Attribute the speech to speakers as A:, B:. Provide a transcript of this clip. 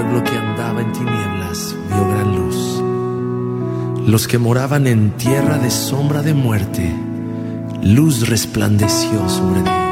A: pueblo que andaba en tinieblas vio gran luz. Los que moraban en tierra de sombra de muerte, luz resplandeció sobre ellos.